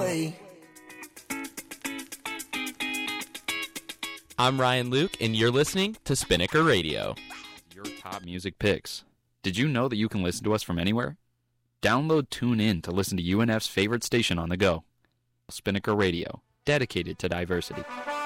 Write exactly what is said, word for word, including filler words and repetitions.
way. I'm Ryan Luke, and you're listening to Spinnaker Radio. Your top music picks. Did you know that you can listen to us from anywhere? Download TuneIn to listen to U N F's favorite station on the go. Spinnaker Radio, dedicated to diversity.